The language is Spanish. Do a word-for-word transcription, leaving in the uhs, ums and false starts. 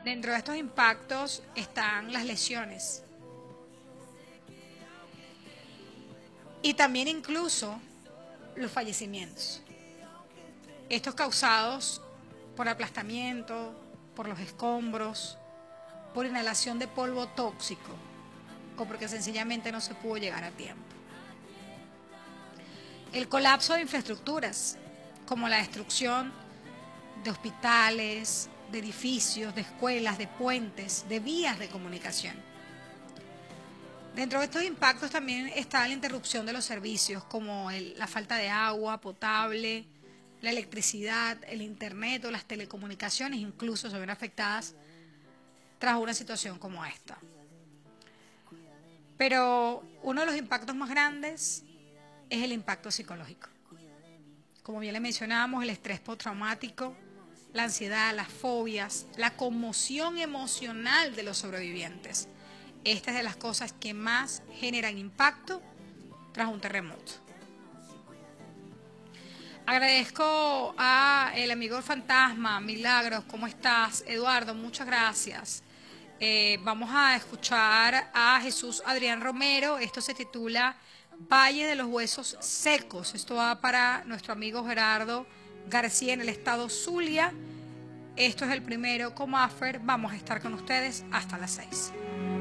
Dentro de estos impactos están las lesiones y también incluso los fallecimientos. Estos causados por aplastamiento, por los escombros, por inhalación de polvo tóxico o porque sencillamente no se pudo llegar a tiempo. El colapso de infraestructuras, como la destrucción de hospitales, de edificios, de escuelas, de puentes, de vías de comunicación. Dentro de estos impactos también está la interrupción de los servicios, como el, la falta de agua potable, la electricidad, el internet o las telecomunicaciones incluso se ven afectadas tras una situación como esta. Pero uno de los impactos más grandes es el impacto psicológico. Como bien le mencionábamos, el estrés postraumático, la ansiedad, las fobias, la conmoción emocional de los sobrevivientes. Esta es de las cosas que más generan impacto tras un terremoto. Agradezco a el amigo Fantasma, Milagros, ¿cómo estás? Eduardo, muchas gracias. Eh, vamos a escuchar a Jesús Adrián Romero. Esto se titula Valle de los Huesos Secos. Esto va para nuestro amigo Gerardo García en el estado Zulia. Esto es el primero Comafer. Vamos a estar con ustedes hasta las seis.